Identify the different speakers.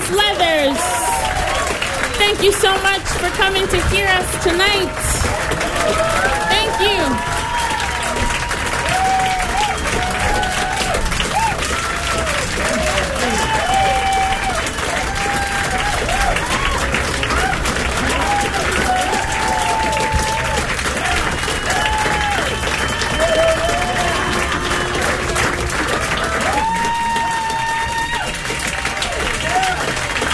Speaker 1: Charles Leathers. Thank you so much for coming to hear us tonight. Thank you.